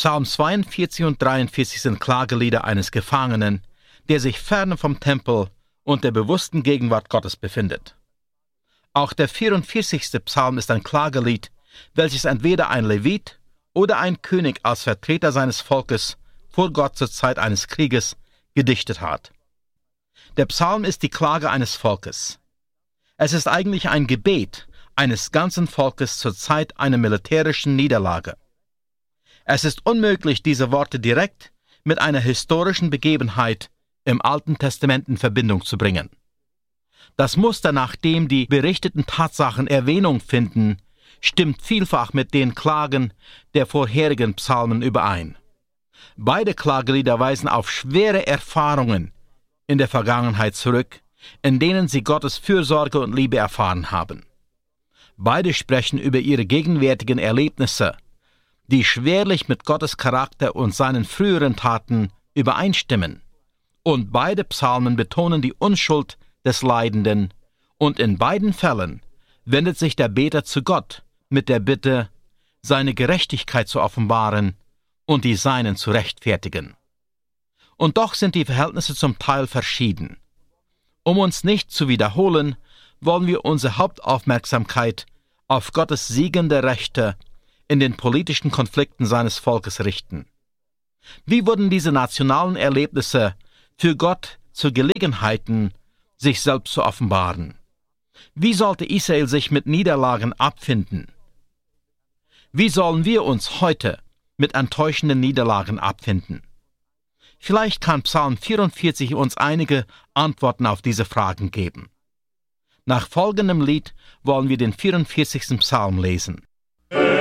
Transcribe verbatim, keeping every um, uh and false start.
Psalm zweiundvierzig und dreiundvierzig sind Klagelieder eines Gefangenen, der sich fern vom Tempel und der bewussten Gegenwart Gottes befindet. Auch der vierundvierzigste Psalm ist ein Klagelied, welches entweder ein Levit oder ein König als Vertreter seines Volkes vor Gott zur Zeit eines Krieges gedichtet hat. Der Psalm ist die Klage eines Volkes. Es ist eigentlich ein Gebet eines ganzen Volkes zur Zeit einer militärischen Niederlage. Es ist unmöglich, diese Worte direkt mit einer historischen Begebenheit im Alten Testament in Verbindung zu bringen. Das Muster, nach dem die berichteten Tatsachen Erwähnung finden, stimmt vielfach mit den Klagen der vorherigen Psalmen überein. Beide Klagelieder weisen auf schwere Erfahrungen in der Vergangenheit zurück, in denen sie Gottes Fürsorge und Liebe erfahren haben. Beide sprechen über ihre gegenwärtigen Erlebnisse, die schwerlich mit Gottes Charakter und seinen früheren Taten übereinstimmen. Und beide Psalmen betonen die Unschuld des Leidenden, und in beiden Fällen wendet sich der Beter zu Gott mit der Bitte, seine Gerechtigkeit zu offenbaren und die Seinen zu rechtfertigen. Und doch sind die Verhältnisse zum Teil verschieden. Um uns nicht zu wiederholen, wollen wir unsere Hauptaufmerksamkeit auf Gottes siegende Rechte in den politischen Konflikten seines Volkes richten. Wie wurden diese nationalen Erlebnisse für Gott zu Gelegenheiten, sich selbst zu offenbaren? Wie sollte Israel sich mit Niederlagen abfinden? Wie sollen wir uns heute mit enttäuschenden Niederlagen abfinden? Vielleicht kann Psalm vierundvierzig uns einige Antworten auf diese Fragen geben. Nach folgendem Lied wollen wir den vierundvierzigsten Psalm lesen.